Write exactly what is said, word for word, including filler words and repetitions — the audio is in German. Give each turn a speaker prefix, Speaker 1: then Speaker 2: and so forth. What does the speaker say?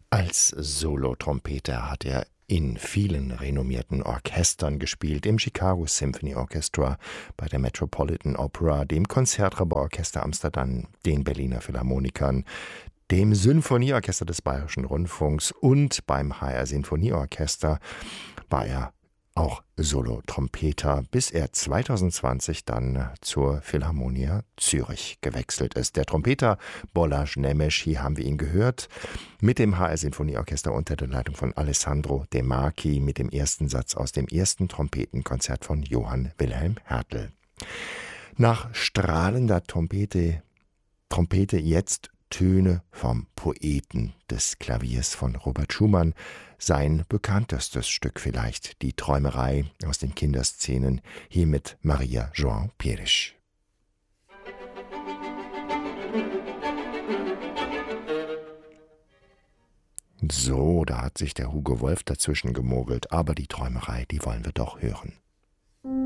Speaker 1: Als Solotrompeter hat er in vielen renommierten Orchestern gespielt, im Chicago Symphony Orchestra, bei der Metropolitan Opera, dem Concertgebouw-Orchester Amsterdam, den Berliner Philharmonikern, dem Sinfonieorchester des Bayerischen Rundfunks und beim H R Sinfonieorchester war er auch Solotrompeter, bis er zweitausendzwanzig dann zur Philharmonia Zürich gewechselt ist. Der Trompeter Balázs Nemes, hier haben wir ihn gehört, mit dem H R Sinfonieorchester unter der Leitung von Alessandro De Marchi, mit dem ersten Satz aus dem ersten Trompetenkonzert von Johann Wilhelm Hertel. Nach strahlender Trompete, Trompete jetzt Töne vom Poeten des Klaviers von Robert Schumann, sein bekanntestes Stück vielleicht, die Träumerei aus den Kinderszenen, hier mit Maria João Pires. So, da hat sich der Hugo Wolf dazwischen gemogelt, aber die Träumerei, die wollen wir doch hören.